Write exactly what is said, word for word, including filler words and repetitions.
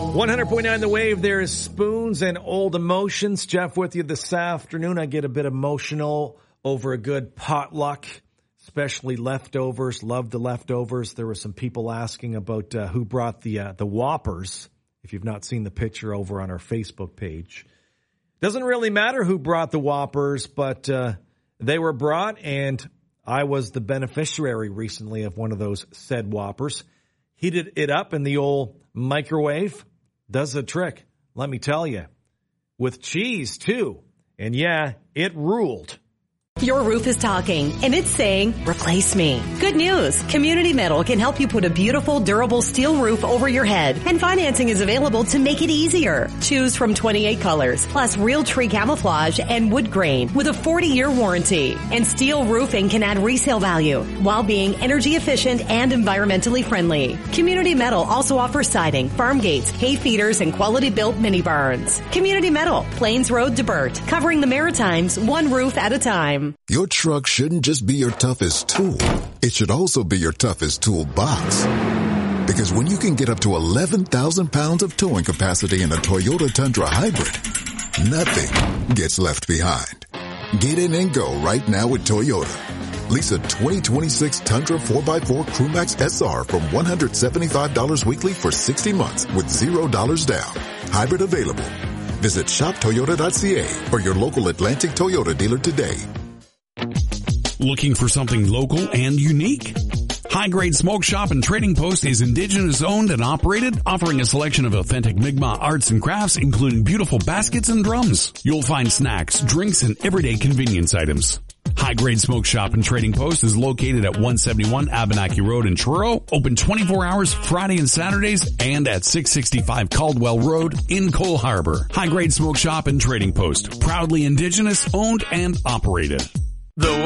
one hundred point nine The Wave, there is Spoons and Old Emotions. Jeff with you this afternoon. I get a bit emotional over a good potluck, especially leftovers. Love the leftovers. There were some people asking about uh, who brought the uh, the Whoppers. If you've not seen the picture over on our Facebook page. Doesn't really matter who brought the Whoppers, but uh, they were brought, and I was the beneficiary recently of one of those said Whoppers. Heated it up in the old microwave. Does the trick, let me tell you. With cheese, too. And yeah, it ruled. Your roof is talking, and it's saying, replace me. Good news. Community Metal can help you put a beautiful, durable steel roof over your head, and financing is available to make it easier. Choose from twenty-eight colors, plus real tree camouflage and wood grain with a forty-year warranty. And steel roofing can add resale value while being energy efficient and environmentally friendly. Community Metal also offers siding, farm gates, hay feeders, and quality-built mini barns. Community Metal, Plains Road, DeBert, covering the Maritimes one roof at a time. Your truck shouldn't just be your toughest tool. It should also be your toughest toolbox. Because when you can get up to eleven thousand pounds of towing capacity in a Toyota Tundra Hybrid, nothing gets left behind. Get in and go right now with Toyota. Lease a twenty twenty-six Tundra four by four Crewmax S R from one hundred seventy-five dollars weekly for sixty months with zero dollars down. Hybrid available. Visit shop toyota dot c a or your local Atlantic Toyota dealer today. Looking for something local and unique? High Grade Smoke Shop and Trading Post is Indigenous owned and operated, offering a selection of authentic Mi'kmaq arts and crafts, including beautiful baskets and drums. You'll find snacks, drinks, and everyday convenience items. High Grade Smoke Shop and Trading Post is located at one seventy-one Abenaki Road in Truro, open twenty-four hours Friday and Saturdays, and at six sixty-five Caldwell Road in Cole Harbour. High Grade Smoke Shop and Trading Post, proudly Indigenous owned and operated. The